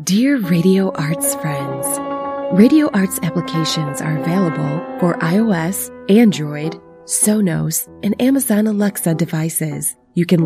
Dear Radio Arts friends, Radio Arts applications are available for iOS, Android, Sonos, and Amazon Alexa devices. You can